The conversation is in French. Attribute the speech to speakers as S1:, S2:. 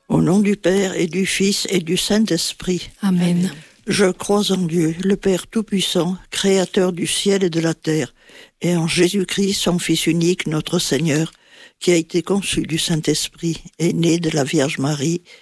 S1: Au nom du Père et du Fils et du Saint-Esprit.
S2: Amen.
S1: Je crois en Dieu, le Père Tout-Puissant, Créateur du ciel et de la terre, et en Jésus-Christ, son Fils unique, notre Seigneur, qui a été conçu du Saint-Esprit, est né de la Vierge Marie,